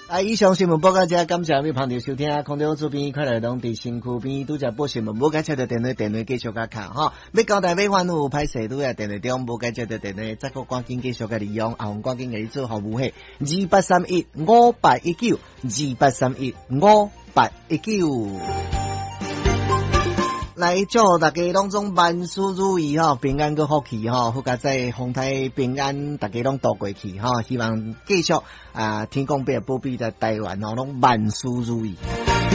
以上新聞報告者，感謝各位朋友收聽。空中主編快來當地新區邊拄只播新聞，無解切的電話繼續甲卡哈。要交代要反覆歹勢，拄在電話中無解切的電話，再個趕緊繼續甲利用，紅趕緊甲你做服務係28315819 28315819。來祝大家攏總萬事如意吼，平安個福氣吼，好佳在風台平安，大家攏渡過去吼，希望繼續天公伯保庇在台灣吼，攏萬事如意。